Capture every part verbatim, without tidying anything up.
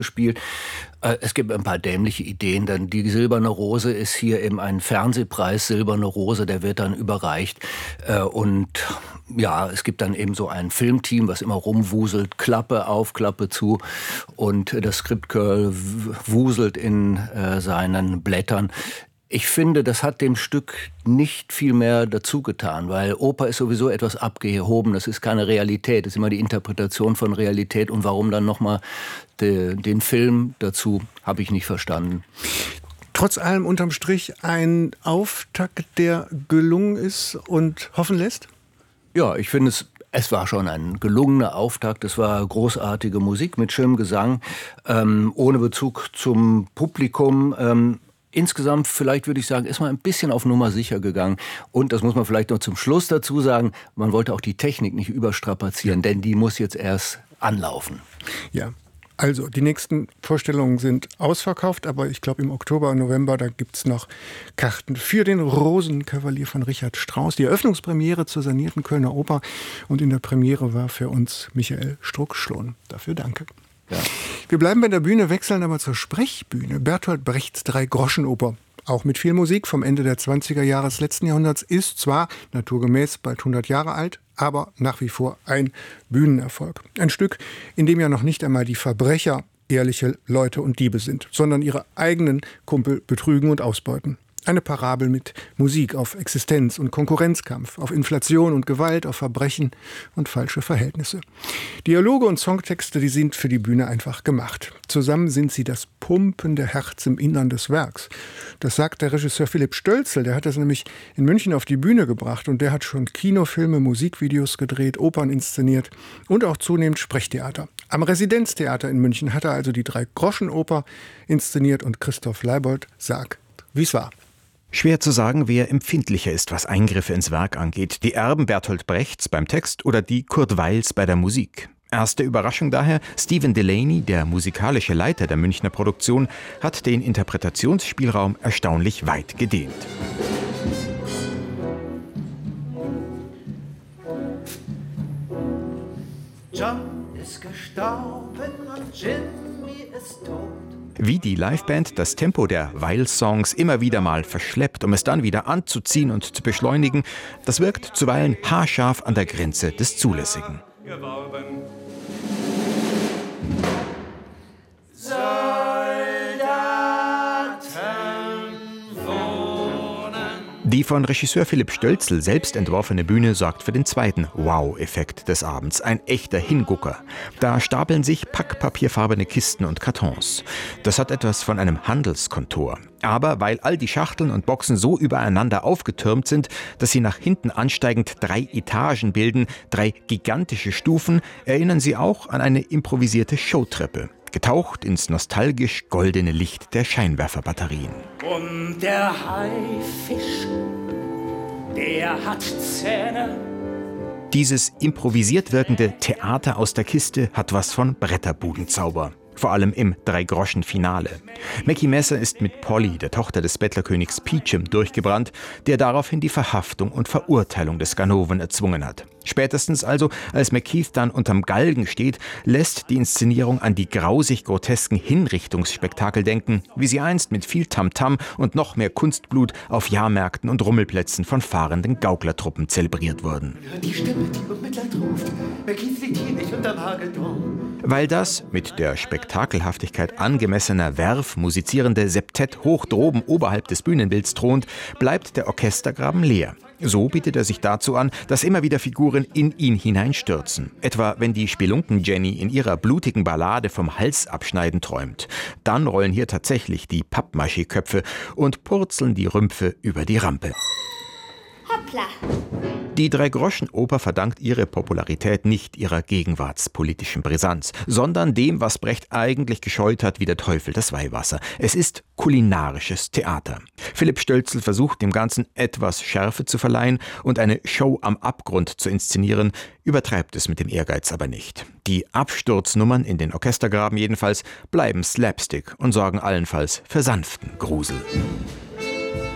gespielt. Äh, es gibt ein paar dämliche Ideen. Dann die Silberne Rose ist hier eben ein Fernsehpreis, Silberne Rose, der wird dann überreicht. Äh, und ja, es gibt dann eben so ein Filmteam, was immer rumwuselt, Klappe auf, Klappe zu. Und das Script-Girl wuselt in äh, seinen Blättern. Ich finde, das hat dem Stück nicht viel mehr dazu getan, weil Oper ist sowieso etwas abgehoben. Das ist keine Realität, das ist immer die Interpretation von Realität. Und warum dann nochmal de, den Film dazu, habe ich nicht verstanden. Trotz allem unterm Strich ein Auftakt, der gelungen ist und hoffen lässt? Ja, ich finde es Es war schon ein gelungener Auftakt. Es war großartige Musik mit schönem Gesang, ähm, ohne Bezug zum Publikum. Ähm, insgesamt, vielleicht würde ich sagen, ist man ein bisschen auf Nummer sicher gegangen. Und das muss man vielleicht noch zum Schluss dazu sagen, man wollte auch die Technik nicht überstrapazieren, denn die muss jetzt erst anlaufen. Ja. Also, die nächsten Vorstellungen sind ausverkauft, aber ich glaube, im Oktober und November, da gibt es noch Karten für den Rosenkavalier von Richard Strauss. Die Eröffnungspremiere zur sanierten Kölner Oper. Und in der Premiere war für uns Michael Struck-Schlohn. Dafür danke. Ja. Wir bleiben bei der Bühne, wechseln aber zur Sprechbühne. Bertolt Brechts Drei-Groschen-Oper. Auch mit viel Musik vom Ende der zwanziger Jahre des letzten Jahrhunderts, ist zwar naturgemäß bald hundert Jahre alt, aber nach wie vor ein Bühnenerfolg. Ein Stück, in dem ja noch nicht einmal die Verbrecher ehrliche Leute und Diebe sind, sondern ihre eigenen Kumpel betrügen und ausbeuten. Eine Parabel mit Musik auf Existenz und Konkurrenzkampf, auf Inflation und Gewalt, auf Verbrechen und falsche Verhältnisse. Dialoge und Songtexte, die sind für die Bühne einfach gemacht. Zusammen sind sie das pumpende Herz im Innern des Werks. Das sagt der Regisseur Philipp Stölzl, der hat das nämlich in München auf die Bühne gebracht und der hat schon Kinofilme, Musikvideos gedreht, Opern inszeniert und auch zunehmend Sprechtheater. Am Residenztheater in München hat er also die Drei-Groschen-Oper inszeniert und Christoph Leibold sagt, wie es war. Schwer zu sagen, wer empfindlicher ist, was Eingriffe ins Werk angeht. Die Erben Bertolt Brechts beim Text oder die Kurt Weils bei der Musik. Erste Überraschung daher, Stephen Delaney, der musikalische Leiter der Münchner Produktion, hat den Interpretationsspielraum erstaunlich weit gedehnt. John ist gestorben und Jimmy ist tot. Wie die Liveband das Tempo der Weil-Songs immer wieder mal verschleppt, um es dann wieder anzuziehen und zu beschleunigen, das wirkt zuweilen haarscharf an der Grenze des Zulässigen. Die von Regisseur Philipp Stölzl selbst entworfene Bühne sorgt für den zweiten Wow-Effekt des Abends. Ein echter Hingucker. Da stapeln sich packpapierfarbene Kisten und Kartons. Das hat etwas von einem Handelskontor. Aber weil all die Schachteln und Boxen so übereinander aufgetürmt sind, dass sie nach hinten ansteigend drei Etagen bilden, drei gigantische Stufen, erinnern sie auch an eine improvisierte Showtreppe. Getaucht ins nostalgisch goldene Licht der Scheinwerferbatterien. Und der Haifisch, der hat Zähne. Dieses improvisiert wirkende Theater aus der Kiste hat was von Bretterbudenzauber. Vor allem im Drei-Groschen-Finale. Mackie Messer ist mit Polly, der Tochter des Bettlerkönigs Peachum, durchgebrannt, der daraufhin die Verhaftung und Verurteilung des Ganoven erzwungen hat. Spätestens also, als McKeith dann unterm Galgen steht, lässt die Inszenierung an die grausig-grotesken Hinrichtungsspektakel denken, wie sie einst mit viel Tamtam und noch mehr Kunstblut auf Jahrmärkten und Rummelplätzen von fahrenden Gauklertruppen zelebriert wurden. Die Stimme, die um Mitleid ruft, McKeith liegt hier nicht unterm Hagedorn. Weil das mit der Spektakelhaftigkeit angemessener Werf musizierende Septett hoch droben oberhalb des Bühnenbilds thront, bleibt der Orchestergraben leer. So bietet er sich dazu an, dass immer wieder Figuren in ihn hineinstürzen. Etwa wenn die Spelunken-Jenny in ihrer blutigen Ballade vom Hals abschneiden träumt. Dann rollen hier tatsächlich die Pappmaché-Köpfe und purzeln die Rümpfe über die Rampe. Hoppla! Die Drei-Groschen-Oper verdankt ihre Popularität nicht ihrer gegenwartspolitischen Brisanz, sondern dem, was Brecht eigentlich gescheut hat wie der Teufel das Weihwasser. Es ist kulinarisches Theater. Philipp Stölzl versucht dem Ganzen etwas Schärfe zu verleihen und eine Show am Abgrund zu inszenieren, übertreibt es mit dem Ehrgeiz aber nicht. Die Absturznummern in den Orchestergraben jedenfalls bleiben Slapstick und sorgen allenfalls für sanften Grusel.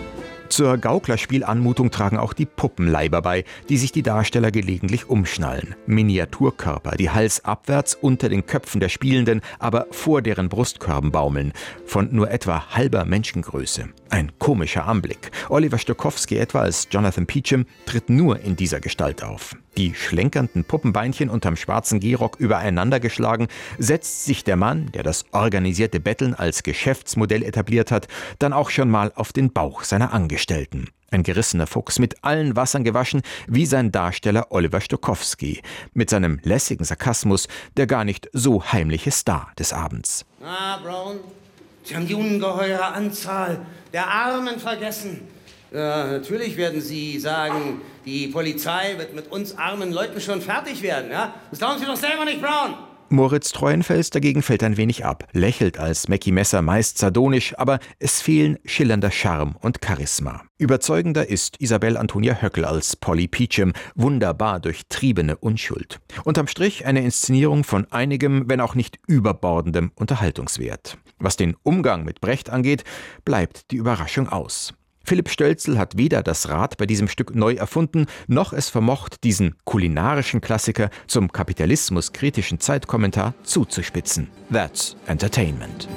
Zur Gauklerspielanmutung tragen auch die Puppenleiber bei, die sich die Darsteller gelegentlich umschnallen. Miniaturkörper, die halsabwärts unter den Köpfen der Spielenden, aber vor deren Brustkörben baumeln. Von nur etwa halber Menschengröße. Ein komischer Anblick. Oliver Stokowski etwa als Jonathan Peachum tritt nur in dieser Gestalt auf. Die schlenkernden Puppenbeinchen unterm schwarzen Gehrock übereinander geschlagen, setzt sich der Mann, der das organisierte Betteln als Geschäftsmodell etabliert hat, dann auch schon mal auf den Bauch seiner Angestellten. Ein gerissener Fuchs, mit allen Wassern gewaschen, wie sein Darsteller Oliver Stokowski, mit seinem lässigen Sarkasmus, der gar nicht so heimliche Star des Abends. Ah, Brown, Sie haben die ungeheure Anzahl der Armen vergessen. Ja, natürlich werden Sie sagen, die Polizei wird mit uns armen Leuten schon fertig werden. Ja? Das glauben Sie doch selber nicht, Brown. Moritz Treuenfels dagegen fällt ein wenig ab, lächelt als Mackie Messer meist sardonisch, aber es fehlen schillernder Charme und Charisma. Überzeugender ist Isabelle Antonia Höckel als Polly Peachum, wunderbar durchtriebene Unschuld. Unterm Strich eine Inszenierung von einigem, wenn auch nicht überbordendem Unterhaltungswert. Was den Umgang mit Brecht angeht, bleibt die Überraschung aus. Philipp Stölzl hat weder das Rad bei diesem Stück neu erfunden, noch es vermocht, diesen kulinarischen Klassiker zum kapitalismuskritischen Zeitkommentar zuzuspitzen. That's Entertainment.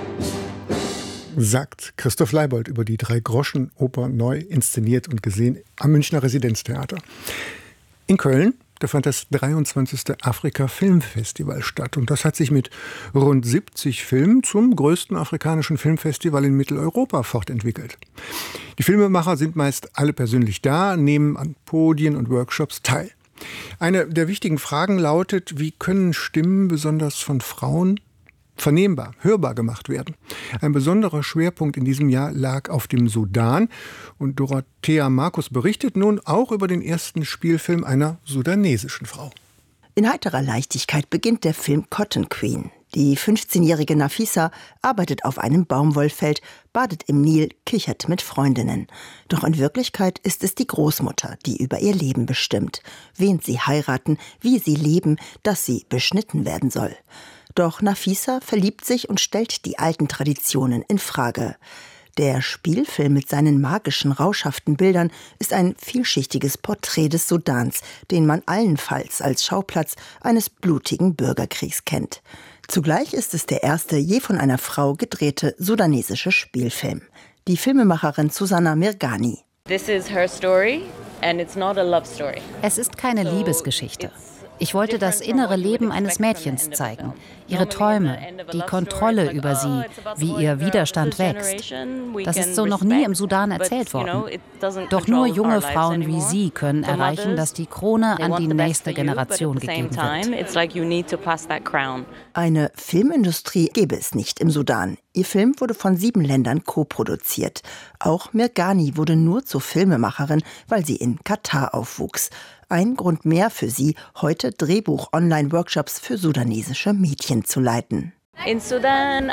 Sagt Christoph Leibold über die Drei-Groschen-Oper neu inszeniert und gesehen am Münchner Residenztheater. In Köln, da fand das dreiundzwanzigste Afrika-Filmfestival statt. Und das hat sich mit rund siebzig Filmen zum größten afrikanischen Filmfestival in Mitteleuropa fortentwickelt. Die Filmemacher sind meist alle persönlich da, nehmen an Podien und Workshops teil. Eine der wichtigen Fragen lautet, wie können Stimmen besonders von Frauen vernehmbar, hörbar gemacht werden. Ein besonderer Schwerpunkt in diesem Jahr lag auf dem Sudan und Dorothea Markus berichtet nun auch über den ersten Spielfilm einer sudanesischen Frau. In heiterer Leichtigkeit beginnt der Film Cotton Queen. Die fünfzehnjährige Nafisa arbeitet auf einem Baumwollfeld, badet im Nil, kichert mit Freundinnen. Doch in Wirklichkeit ist es die Großmutter, die über ihr Leben bestimmt, wen sie heiraten, wie sie leben, dass sie beschnitten werden soll. Doch Nafisa verliebt sich und stellt die alten Traditionen in Frage. Der Spielfilm mit seinen magischen, rauschhaften Bildern ist ein vielschichtiges Porträt des Sudans, den man allenfalls als Schauplatz eines blutigen Bürgerkriegs kennt. Zugleich ist es der erste je von einer Frau gedrehte sudanesische Spielfilm. Die Filmemacherin Susanna Mirghani. This is her story and it's not a love story. Es ist keine Liebesgeschichte. Ich wollte das innere Leben eines Mädchens zeigen, ihre Träume, die Kontrolle über sie, wie ihr Widerstand wächst. Das ist so noch nie im Sudan erzählt worden. Doch nur junge Frauen wie sie können erreichen, dass die Krone an die nächste Generation gegeben wird. Eine Filmindustrie gäbe es nicht im Sudan. Ihr Film wurde von sieben Ländern co-produziert. Auch Mirghani wurde nur zur Filmemacherin, weil sie in Katar aufwuchs. Ein Grund mehr für sie, heute Drehbuch-Online-Workshops für sudanesische Mädchen zu leiten. Im Sudan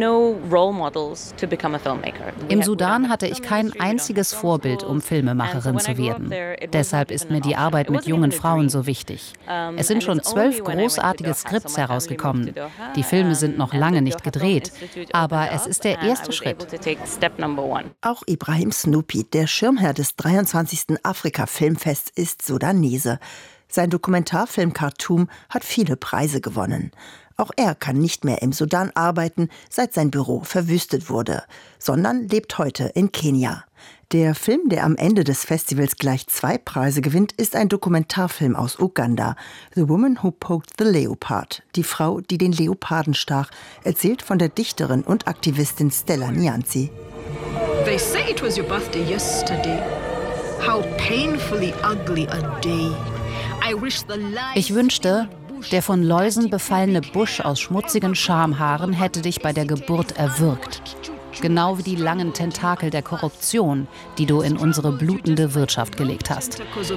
hatte ich kein einziges Vorbild, um Filmemacherin zu werden. Deshalb ist mir die Arbeit mit jungen Frauen so wichtig. Es sind schon zwölf großartige Skripts herausgekommen. Die Filme sind noch lange nicht gedreht, aber es ist der erste Schritt. Auch Ibrahim Snoopy, der Schirmherr des dreiundzwanzigsten Afrika-Filmfests, ist Sudanese. Sein Dokumentarfilm Khartoum hat viele Preise gewonnen. Auch er kann nicht mehr im Sudan arbeiten, seit sein Büro verwüstet wurde, sondern lebt heute in Kenia. Der Film, der am Ende des Festivals gleich zwei Preise gewinnt, ist ein Dokumentarfilm aus Uganda. The Woman Who Poked the Leopard, die Frau, die den Leoparden stach, erzählt von der Dichterin und Aktivistin Stella Nyanzi. They say it was your birthday yesterday. How painfully ugly a day. I wish the life Ich wünschte, der von Läusen befallene Busch aus schmutzigen Schamhaaren hätte dich bei der Geburt erwürgt. Genau wie die langen Tentakel der Korruption, die du in unsere blutende Wirtschaft gelegt hast.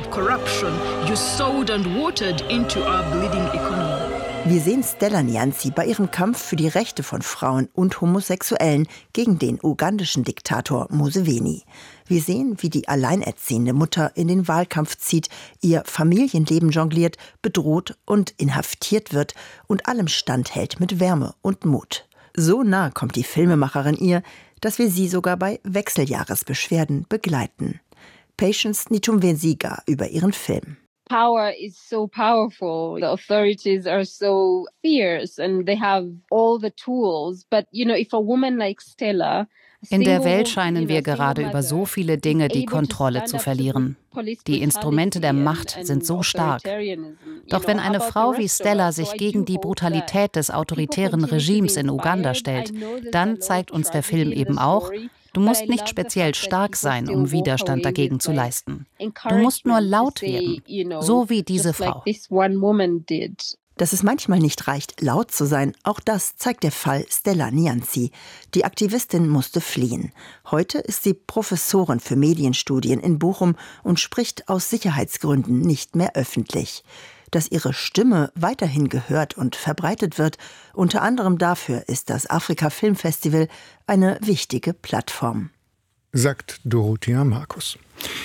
Wir sehen Stella Nyanzi bei ihrem Kampf für die Rechte von Frauen und Homosexuellen gegen den ugandischen Diktator Museveni. Wir sehen, wie die alleinerziehende Mutter in den Wahlkampf zieht, ihr Familienleben jongliert, bedroht und inhaftiert wird und allem standhält mit Wärme und Mut. So nah kommt die Filmemacherin ihr, dass wir sie sogar bei Wechseljahresbeschwerden begleiten. Patience Nitumvenziga über ihren Film. Power is so powerful. The authorities are so fierce and they have all the tools. But, you know, if a woman like Stella... In der Welt scheinen wir gerade über so viele Dinge die Kontrolle zu verlieren. Die Instrumente der Macht sind so stark. Doch wenn eine Frau wie Stella sich gegen die Brutalität des autoritären Regimes in Uganda stellt, dann zeigt uns der Film eben auch, du musst nicht speziell stark sein, um Widerstand dagegen zu leisten. Du musst nur laut werden, so wie diese Frau. Dass es manchmal nicht reicht, laut zu sein, auch das zeigt der Fall Stella Nyanzi. Die Aktivistin musste fliehen. Heute ist sie Professorin für Medienstudien in Bochum und spricht aus Sicherheitsgründen nicht mehr öffentlich. Dass ihre Stimme weiterhin gehört und verbreitet wird, unter anderem dafür ist das Afrika Filmfestival eine wichtige Plattform. Sagt Dorothea Markus.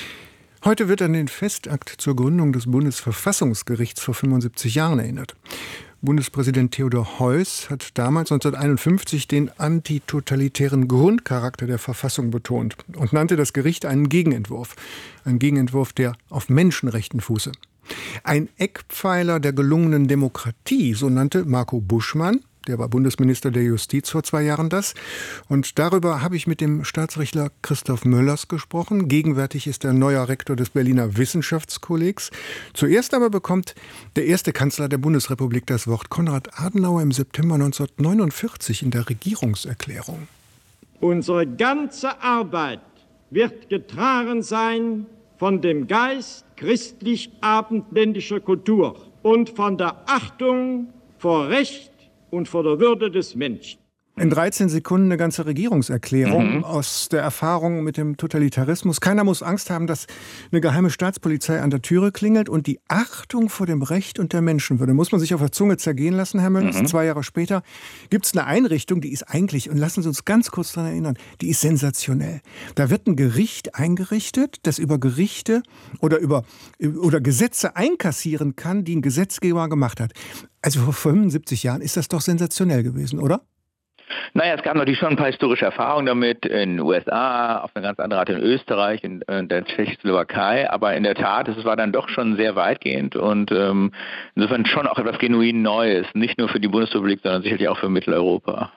Heute wird an den Festakt zur Gründung des Bundesverfassungsgerichts vor fünfundsiebzig Jahren erinnert. Bundespräsident Theodor Heuss hat damals neunzehnhunderteinundfünfzig den antitotalitären Grundcharakter der Verfassung betont und nannte das Gericht einen Gegenentwurf. Ein Gegenentwurf, der auf Menschenrechten fuße. Ein Eckpfeiler der gelungenen Demokratie, so nannte Marco Buschmann, der war Bundesminister der Justiz vor zwei Jahren, das. Und darüber habe ich mit dem Staatsrechtler Christoph Möllers gesprochen. Gegenwärtig ist er neuer Rektor des Berliner Wissenschaftskollegs. Zuerst aber bekommt der erste Kanzler der Bundesrepublik das Wort, Konrad Adenauer, im September neunzehnhundertneunundvierzig in der Regierungserklärung. Unsere ganze Arbeit wird getragen sein von dem Geist christlich-abendländischer Kultur und von der Achtung vor Recht und vor der Würde des Menschen. In dreizehn Sekunden eine ganze Regierungserklärung mhm. aus der Erfahrung mit dem Totalitarismus. Keiner muss Angst haben, dass eine geheime Staatspolizei an der Türe klingelt. Und die Achtung vor dem Recht und der Menschenwürde muss man sich auf der Zunge zergehen lassen, Herr Möllers. Mhm. Zwei Jahre später gibt es eine Einrichtung, die ist eigentlich, und lassen Sie uns ganz kurz daran erinnern, die ist sensationell. Da wird ein Gericht eingerichtet, das über Gerichte oder über oder Gesetze einkassieren kann, die ein Gesetzgeber gemacht hat. Also vor fünfundsiebzig Jahren ist das doch sensationell gewesen, oder? Naja, es gab natürlich schon ein paar historische Erfahrungen damit in den U S A, auf eine ganz andere Art in Österreich, in, in der Tschechoslowakei, aber in der Tat, es war dann doch schon sehr weitgehend und ähm, insofern schon auch etwas genuin Neues, nicht nur für die Bundesrepublik, sondern sicherlich auch für Mitteleuropa.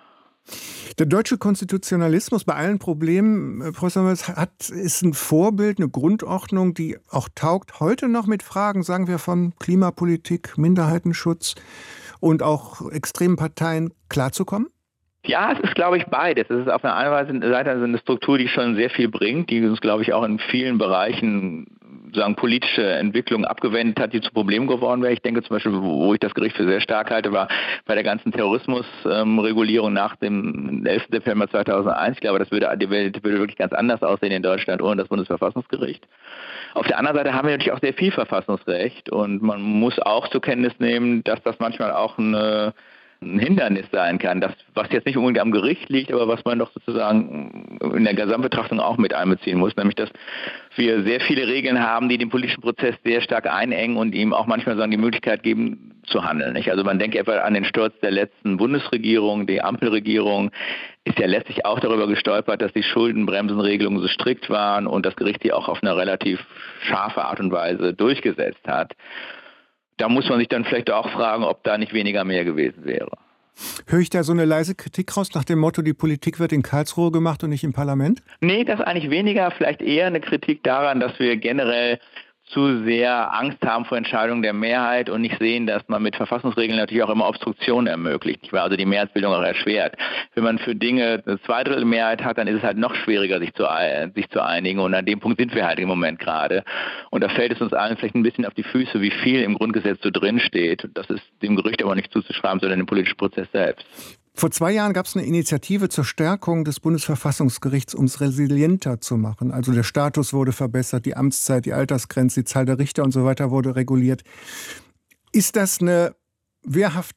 Der deutsche Konstitutionalismus bei allen Problemen, Professor Möllers, hat, ist ein Vorbild, eine Grundordnung, die auch taugt, heute noch mit Fragen, sagen wir, von Klimapolitik, Minderheitenschutz und auch extremen Parteien klarzukommen? Ja, es ist, glaube ich, beides. Es ist auf der einen Seite eine Struktur, die schon sehr viel bringt, die uns, glaube ich, auch in vielen Bereichen sagen, politische Entwicklungen abgewendet hat, die zu Problemen geworden wäre. Ich denke zum Beispiel, wo ich das Gericht für sehr stark halte, war bei der ganzen Terrorismusregulierung ähm, nach dem elften September zweitausendeins. Ich glaube, das würde, die Welt würde wirklich ganz anders aussehen in Deutschland ohne das Bundesverfassungsgericht. Auf der anderen Seite haben wir natürlich auch sehr viel Verfassungsrecht und man muss auch zur Kenntnis nehmen, dass das manchmal auch eine ein Hindernis sein kann, das, was jetzt nicht unbedingt am Gericht liegt, aber was man doch sozusagen in der Gesamtbetrachtung auch mit einbeziehen muss, nämlich dass wir sehr viele Regeln haben, die den politischen Prozess sehr stark einengen und ihm auch manchmal sagen, die Möglichkeit geben, zu handeln. Nicht? Also man denkt etwa an den Sturz der letzten Bundesregierung, die Ampelregierung ist ja letztlich auch darüber gestolpert, dass die Schuldenbremsenregelungen so strikt waren und das Gericht die auch auf eine relativ scharfe Art und Weise durchgesetzt hat. Da muss man sich dann vielleicht auch fragen, ob da nicht weniger mehr gewesen wäre. Höre ich da so eine leise Kritik raus nach dem Motto, die Politik wird in Karlsruhe gemacht und nicht im Parlament? Nee, das eigentlich weniger. Vielleicht eher eine Kritik daran, dass wir generell zu sehr Angst haben vor Entscheidungen der Mehrheit und nicht sehen, dass man mit Verfassungsregeln natürlich auch immer Obstruktion ermöglicht, nicht wahr? Also die Mehrheitsbildung auch erschwert. Wenn man für Dinge eine Zweidrittelmehrheit hat, dann ist es halt noch schwieriger, sich zu, sich zu einigen und an dem Punkt sind wir halt im Moment gerade. Und da fällt es uns allen vielleicht ein bisschen auf die Füße, wie viel im Grundgesetz so drin steht. Das ist dem Gericht aber nicht zuzuschreiben, sondern dem politischen Prozess selbst. Vor zwei Jahren gab es eine Initiative zur Stärkung des Bundesverfassungsgerichts, um es resilienter zu machen. Also der Status wurde verbessert, die Amtszeit, die Altersgrenze, die Zahl der Richter und so weiter wurde reguliert. Ist das eine wehrhafte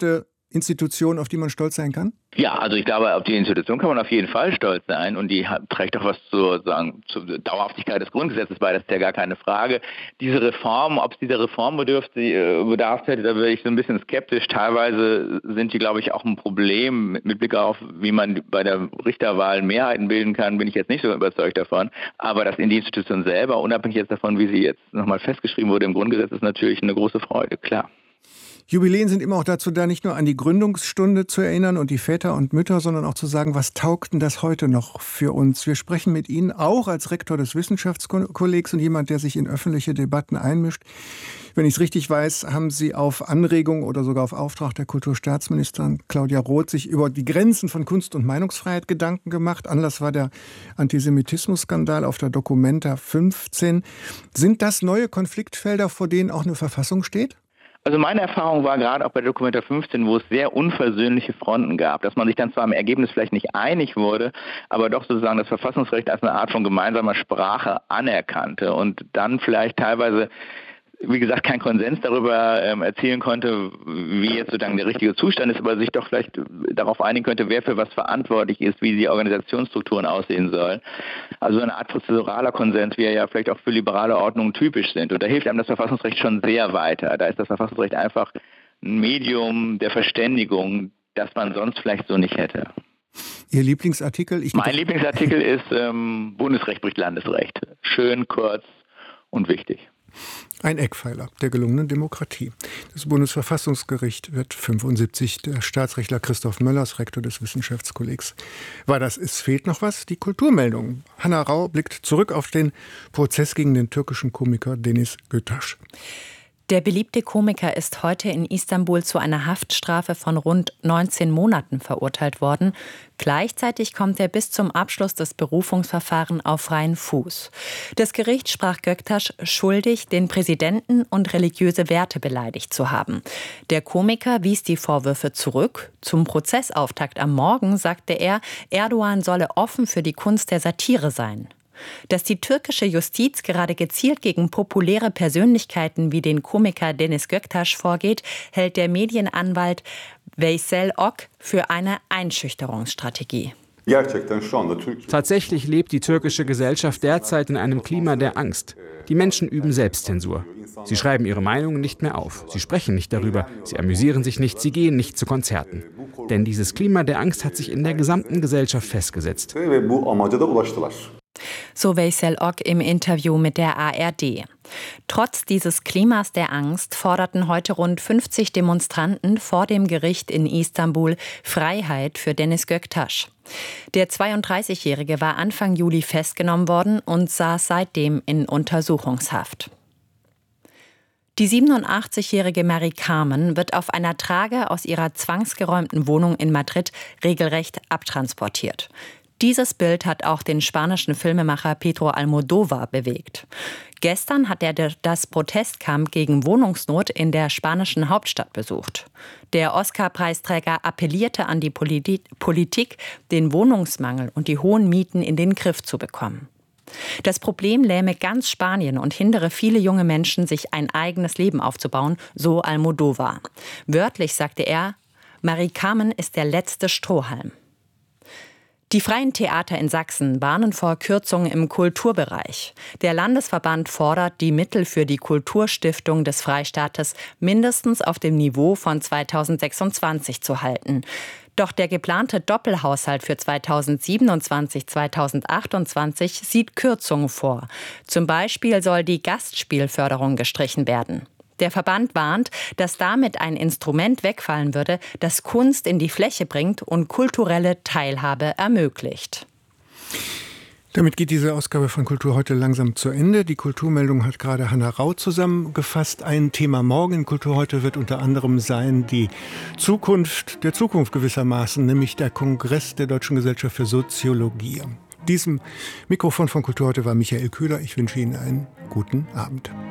Institution, auf die man stolz sein kann? Ja, also ich glaube, auf die Institution kann man auf jeden Fall stolz sein und die hat, trägt auch was zur, sagen, zur Dauerhaftigkeit des Grundgesetzes bei, das ist ja gar keine Frage. Diese Reform, ob es dieser Reform bedarf, bedarf hätte, da wäre ich so ein bisschen skeptisch. Teilweise sind die, glaube ich, auch ein Problem mit, mit Blick auf, wie man bei der Richterwahl Mehrheiten bilden kann, bin ich jetzt nicht so überzeugt davon. Aber das in die Institution selber, unabhängig jetzt davon, wie sie jetzt nochmal festgeschrieben wurde im Grundgesetz, ist natürlich eine große Freude, klar. Jubiläen sind immer auch dazu da, nicht nur an die Gründungsstunde zu erinnern und die Väter und Mütter, sondern auch zu sagen, was taugt denn das heute noch für uns? Wir sprechen mit Ihnen auch als Rektor des Wissenschaftskollegs und jemand, der sich in öffentliche Debatten einmischt. Wenn ich es richtig weiß, haben Sie auf Anregung oder sogar auf Auftrag der Kulturstaatsministerin Claudia Roth sich über die Grenzen von Kunst- und Meinungsfreiheit Gedanken gemacht. Anlass war der Antisemitismus-Skandal auf der Documenta fünfzehn. Sind das neue Konfliktfelder, vor denen auch eine Verfassung steht? Also meine Erfahrung war gerade auch bei der Documenta fünfzehn, wo es sehr unversöhnliche Fronten gab, dass man sich dann zwar im Ergebnis vielleicht nicht einig wurde, aber doch sozusagen das Verfassungsrecht als eine Art von gemeinsamer Sprache anerkannte und dann vielleicht teilweise, wie gesagt, kein Konsens darüber ähm, erzielen konnte, wie jetzt sozusagen der richtige Zustand ist, aber sich doch vielleicht darauf einigen könnte, wer für was verantwortlich ist, wie die Organisationsstrukturen aussehen sollen. Also eine Art prozeduraler Konsens, wie er ja vielleicht auch für liberale Ordnungen typisch sind. Und da hilft einem das Verfassungsrecht schon sehr weiter. Da ist das Verfassungsrecht einfach ein Medium der Verständigung, das man sonst vielleicht so nicht hätte. Ihr Lieblingsartikel? Ich mein Lieblingsartikel ist ähm, Bundesrecht bricht Landesrecht. Schön, kurz und wichtig. Ein Eckpfeiler der gelungenen Demokratie. Das Bundesverfassungsgericht wird fünfundsiebzig. Der Staatsrechtler Christoph Möllers, Rektor des Wissenschaftskollegs, war das. Es fehlt noch was, die Kulturmeldung. Hanna Rau blickt zurück auf den Prozess gegen den türkischen Komiker Deniz Götaş. Der beliebte Komiker ist heute in Istanbul zu einer Haftstrafe von rund neunzehn Monaten verurteilt worden. Gleichzeitig kommt er bis zum Abschluss des Berufungsverfahrens auf freien Fuß. Das Gericht sprach Göktaş schuldig, den Präsidenten und religiöse Werte beleidigt zu haben. Der Komiker wies die Vorwürfe zurück. Zum Prozessauftakt am Morgen sagte er, Erdogan solle offen für die Kunst der Satire sein. Dass die türkische Justiz gerade gezielt gegen populäre Persönlichkeiten wie den Komiker Deniz Göktaş vorgeht, hält der Medienanwalt Veysel Ok für eine Einschüchterungsstrategie. Tatsächlich lebt die türkische Gesellschaft derzeit in einem Klima der Angst. Die Menschen üben Selbstzensur. Sie schreiben ihre Meinungen nicht mehr auf. Sie sprechen nicht darüber. Sie amüsieren sich nicht. Sie gehen nicht zu Konzerten. Denn dieses Klima der Angst hat sich in der gesamten Gesellschaft festgesetzt. So Veysel Ok im Interview mit der A R D. Trotz dieses Klimas der Angst forderten heute rund fünfzig Demonstranten vor dem Gericht in Istanbul Freiheit für Deniz Göktaş. Der zweiunddreißigjährige war Anfang Juli festgenommen worden und saß seitdem in Untersuchungshaft. Die siebenundachtzigjährige Mary Carmen wird auf einer Trage aus ihrer zwangsgeräumten Wohnung in Madrid regelrecht abtransportiert. Dieses Bild hat auch den spanischen Filmemacher Pedro Almodóvar bewegt. Gestern hat er das Protestcamp gegen Wohnungsnot in der spanischen Hauptstadt besucht. Der Oscar-Preisträger appellierte an die Politik, den Wohnungsmangel und die hohen Mieten in den Griff zu bekommen. Das Problem lähme ganz Spanien und hindere viele junge Menschen, sich ein eigenes Leben aufzubauen, so Almodóvar. Wörtlich sagte er, Mary Carmen ist der letzte Strohhalm. Die freien Theater in Sachsen warnen vor Kürzungen im Kulturbereich. Der Landesverband fordert, die Mittel für die Kulturstiftung des Freistaates mindestens auf dem Niveau von zweitausendsechsundzwanzig zu halten. Doch der geplante Doppelhaushalt für zweitausendsiebenundzwanzig zweitausendachtundzwanzig sieht Kürzungen vor. Zum Beispiel soll die Gastspielförderung gestrichen werden. Der Verband warnt, dass damit ein Instrument wegfallen würde, das Kunst in die Fläche bringt und kulturelle Teilhabe ermöglicht. Damit geht diese Ausgabe von Kultur heute langsam zu Ende. Die Kulturmeldung hat gerade Hanna Rau zusammengefasst. Ein Thema morgen in Kultur heute wird unter anderem sein die Zukunft der Zukunft gewissermaßen, nämlich der Kongress der Deutschen Gesellschaft für Soziologie. Diesem Mikrofon von Kultur heute war Michael Köhler. Ich wünsche Ihnen einen guten Abend.